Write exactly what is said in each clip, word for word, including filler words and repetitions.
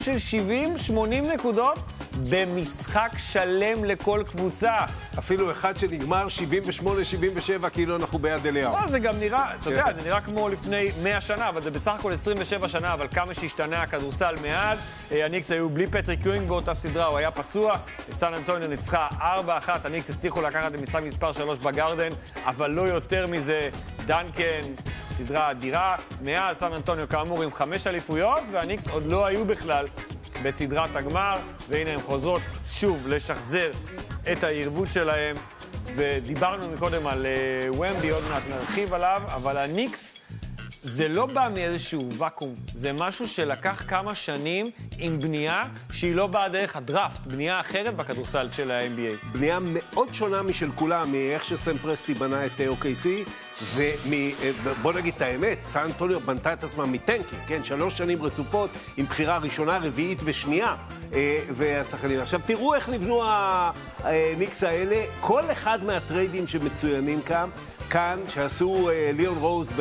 של שבעים שמונים נקודות במשחק שלם לכל קבוצה. אפילו אחד שנגמר שבעים ושמונה שבעים ושבע, כאילו אנחנו ביד אליהו. לא, זה גם נראה, אתה יודע, זה נראה כמו לפני מאה שנה, אבל זה בסך הכל עשרים ושבע שנה, אבל כמה שהשתנה הכדורסל מאז. הניקס היו בלי פטריק יואינג באותה סדרה, הוא היה פצוע. סן אנטוניו ניצחה ארבע אחת, הניקס הצליחו לקחת במשחק מספר שלוש בגרדן, אבל לא יותר מזה. דנקן, סדרה אדירה. מאז סן אנטוניו כאמור עם חמש אליפויות, והניקס עוד לא היו בכלל בסדרת הגמר, והנה הם חוזרות שוב לשחזר את היריבות שלהם. ודיברנו מקודם על uh, ומבי, עוד מעט נרחיב עליו, אבל הניקס זה לא בא מאיזשהו וקום, זה משהו שלקח כמה שנים עם בנייה שהיא לא באה דרך הדראפט, בנייה אחרת בכדורסל של ה-אן בי איי. בנייה מאוד שונה משל כולם, מאיך שסם פרסטי בנה את או קיי סי, ובוא נגיד את האמת, סן אנטוניו בנתה את עצמה מטנקי, כן, שלוש שנים רצופות עם בחירה ראשונה, רביעית ושנייה, והשחקנים. עכשיו תראו איך נבנו הניקס האלה, כל אחד מהטריידים שמצוינים כאן, כאן, שעשו uh, ליאון רוז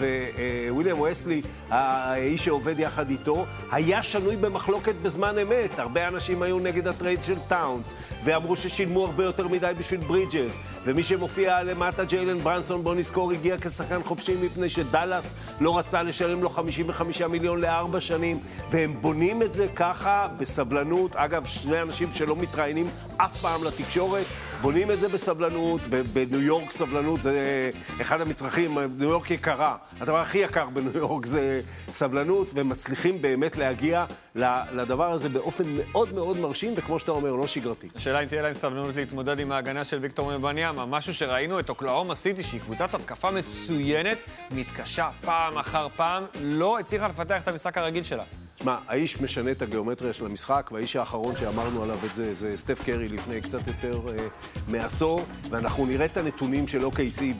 וויליאם וסלי, האיש שעובד יחד איתו, היה שנוי במחלוקת בזמן אמת. הרבה אנשים היו נגד הטרייד של טאונס, ואמרו ששילמו הרבה יותר מדי בשביל ברידג'ס, ומי שמופיע למטה, ג'יילן ברנסון, בוא נזכור, הגיע כשחקן חופשי מפני שדלס לא רצתה לשלם לו חמישים וחמישה מיליון לארבע שנים, והם בונים את זה ככה בסבלנות. אגב, שני אנשים שלא מתראיינים אף פעם לתקשורת, בונים את זה בסבלנות, ובניו יורק סבלנות זה אחד המצרכים, ניו יורק יקרה. הדבר הכי יקר בניו יורק זה סבלנות, ומצליחים באמת להגיע לדבר הזה באופן מאוד מאוד מרשים, וכמו שאתה אומר, לא שגרתי. השאלה אם תהיה להם סבלנות להתמודד עם ההגנה של ויקטור ומבניאמה, משהו שראינו את אוקלהומה סיטי, שהיא קבוצת התקפה מצוינת, מתקשה פעם אחר פעם, לא הצליחה לפתח את המשחק הרגיל שלה. מה, האיש משנה את הגיאומטריה של המשחק, והאיש האחרון שאמרנו עליו את זה, זה סטף קרי לפני קצת יותר אה, מעשור, ואנחנו נראה את הנתונים של או קיי סי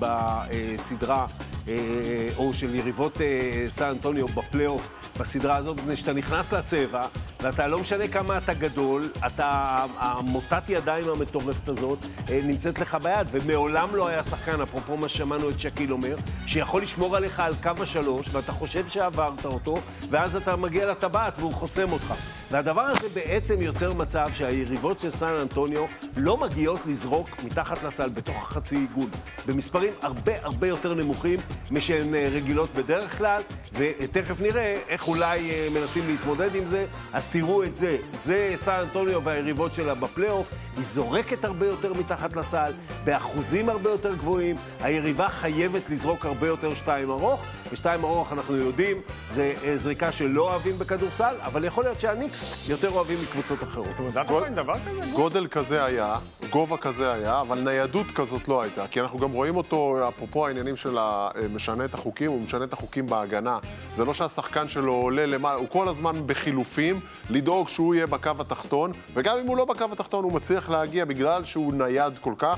בסדרה, אה, או של יריבות אה, סן אנטוניו בפלייאוף בסדרה הזאת, כשאתה נכנס לצבע, ואתה לא משנה כמה אתה גדול, אתה, המוטת ידיים המטורפת הזאת אה, נמצאת לך ביד, ומעולם לא היה שחקן, אפרופו מה שמענו את שקיל אומר, שיכול לשמור עליך על קו השלוש, ואתה חושב שעברת אותו, ואז אתה מגיע לטבעת והוא חוסם אותך. והדבר הזה בעצם יוצר מצב שהיריבות של סן אנטוניו לא מגיעות לזרוק מתחת לסל בתוך החצי עיגול, במספרים הרבה הרבה יותר נמוכים משהן רגילות בדרך כלל, ותכף נראה איך אולי מנסים להתמודד עם זה. אז תראו את זה, זה סן אנטוניו והיריבות שלה בפלייאוף, היא זורקת הרבה יותר מתחת לסל, באחוזים הרבה יותר גבוהים, היריבה חייבת לזרוק הרבה יותר שתיים ארוך, ושתיים ארוך אנחנו יודעים, זה זריקה שלא אוהבים בכדורסל, אבל יכול להיות שהניקס יותר אוהבים מקבוצות אחרות. התמודדת פה עם דבר כזה? גודל כזה היה, גובה כזה היה, אבל ניידות כזאת לא הייתה, כי אנחנו גם רואים אותו, אפרופו העניינים של משנה את החוקים, הוא משנה את החוקים בהגנה. זה לא שהשחקן שלו עולה למעלה, הוא כל הזמן בחילופים, לדאוג שהוא יהיה בקו התחתון, וגם אם הוא לא בקו התחתון הוא מצליח להגיע בגלל שהוא נייד כל כך.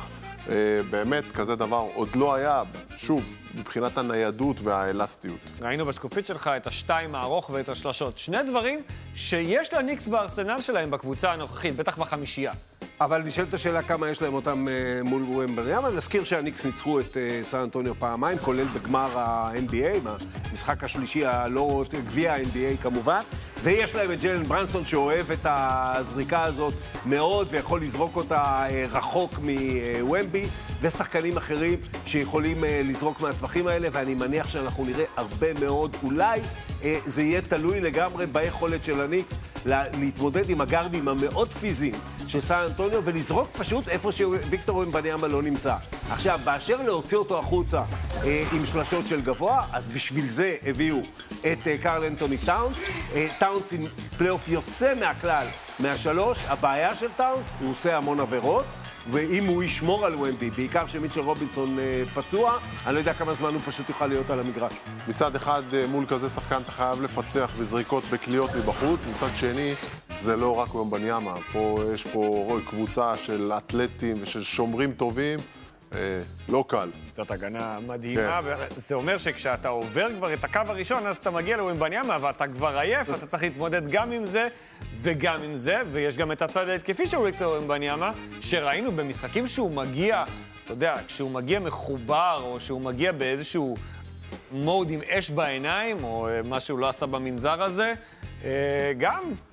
באמת, כזה דבר עוד לא היה, שוב, מבחינת הניידות והאלסטיות. ראינו בשקופית שלך את השתיים הארוך ואת השלשות. שני דברים שיש לניקס בארסנל שלהם בקבוצה הנוכחית, בטח בחמישייה. אבל נשאלת השאלה כמה יש להם אותם uh, מול ומבניאמה. נזכיר שהניקס ניצחו את uh, סן אנטוניו פעמיים, כולל בגמר ה-אן בי איי, המשחק השלישי, הלא גביע ה-אן בי איי כמובן. ויש להם את ג'יילן ברנסון שאוהב את הזריקה הזאת מאוד, ויכול לזרוק אותה uh, רחוק מוומבי, ושחקנים אחרים שיכולים uh, לזרוק מהטווחים האלה, ואני מניח שאנחנו נראה הרבה מאוד. אולי uh, זה יהיה תלוי לגמרי ביכולת של הניקס להתמודד עם הגארדים המאוד פיזיים של סן אנטוניו, ולזרוק פשוט איפה שוויקטור ומבניאמה לא נמצא. עכשיו, באשר להוציא אותו החוצה אה, עם שלשות של גבוה, אז בשביל זה הביאו את אה, קרל אנטוני טאונס. אה, טאונס עם פלייאוף יוצא מהכלל מהשלוש. הבעיה של טאונס, הוא עושה המון עבירות, ואם הוא ישמור על ומבי, בעיקר שמיטשל רובינסון אה, פצוע, אני לא יודע כמה זמן הוא פשוט יוכל להיות על המגרש. מצד אחד, מול כזה שחקן אתה חייב לפצח בזריקות בקליות מבחוץ, מצד שני, זה לא רק ומבניאמה. פה יש פה קבוצה של אתלטים ושל שומרים טובים, אה, לא קל. זאת הגנה מדהימה, כן. וזה אומר שכשאתה עובר כבר את הקו הראשון, אז אתה מגיע לוומבניאמה, ואתה כבר עייף, אתה צריך להתמודד גם עם זה וגם עם זה, ויש גם את הצד ההתקפי של וומבניאמה, שראינו במשחקים שהוא מגיע, אתה יודע, כשהוא מגיע מחובר, או שהוא מגיע באיזשהו מוד עם אש בעיניים, או מה שהוא לא עשה במנזר הזה, גם